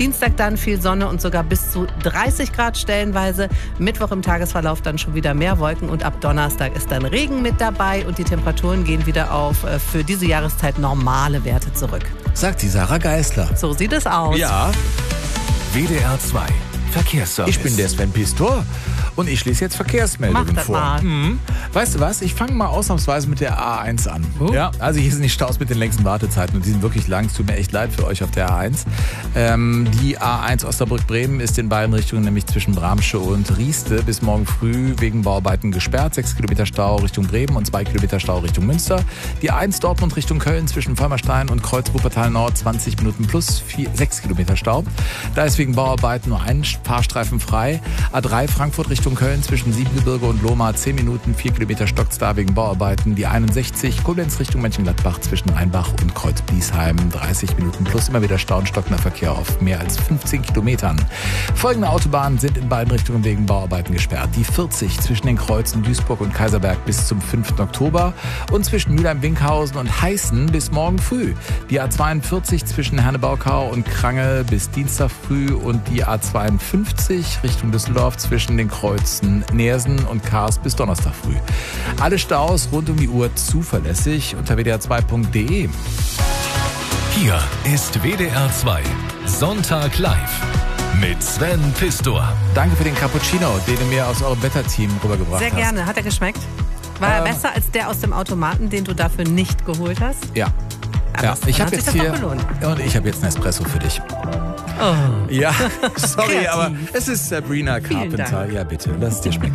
Dienstag dann viel Sonne und sogar bis zu 30 Grad stellenweise. Mittwoch im Tagesverlauf dann schon wieder mehr Wolken und ab Donnerstag ist dann Regen mit dabei und die Temperaturen gehen wieder auf für diese Jahreszeit normale Werte zurück. Sagt die Sarah Geisler. So sieht es aus. Ja, WDR 2 Verkehrsservice. ich bin der Sven Pistor und ich lese jetzt Verkehrsmeldungen Mach das vor. mal. Weißt du was? Ich fange mal ausnahmsweise mit der A1 an. Ja, also hier sind die Staus mit den längsten Wartezeiten und die sind wirklich lang. Es tut mir echt leid für euch auf der A1. Die A1 Osnabrück-Bremen ist in beiden Richtungen, nämlich zwischen Bramsche und Rieste, bis morgen früh wegen Bauarbeiten gesperrt. 6 Kilometer Stau Richtung Bremen und 2 Kilometer Stau Richtung Münster. Die A1 Dortmund Richtung Köln zwischen Vollmerstein und Kreuz Wuppertal Nord 20 Minuten plus 6 Kilometer Stau. Da ist wegen Bauarbeiten nur ein Fahrstreifen frei. A3 Frankfurt Richtung Köln zwischen Siebengebirge und Lohmar 10 Minuten, 4 Kilometer stockt's da wegen Bauarbeiten. Die 61 Koblenz Richtung Mönchengladbach zwischen Rheinbach und Kreuz-Biesheim 30 Minuten plus immer wieder Stau und stockender Verkehr auf mehr als 15 Kilometern. Folgende Autobahnen sind in beiden Richtungen wegen Bauarbeiten gesperrt. Die 40 zwischen den Kreuzen Duisburg und Kaiserberg bis zum 5. Oktober und zwischen Mülheim-Winkhausen und Heißen bis morgen früh. Die A42 zwischen Hernebaukau und Krange bis Dienstag früh und die A52 Richtung Düsseldorf zwischen den Kreuzen Neersen und Kars bis Donnerstag früh. Alle Staus rund um die Uhr zuverlässig unter wdr2.de. Hier ist WDR 2 Sonntag live mit Sven Pistor. Danke für den Cappuccino, den du mir aus eurem Wetterteam rübergebracht hast. Sehr gerne. Hat er geschmeckt? War er besser als der aus dem Automaten, den du dafür nicht geholt hast? Ja. Ja, Ich dann habe hat jetzt sich das hier doch gelohnt. und ich habe jetzt einen Espresso für dich. Oh. Ja, sorry, Kreativ. aber es ist Sabrina Vielen Carpenter. Dank. Ja, bitte, lass es dir schmecken.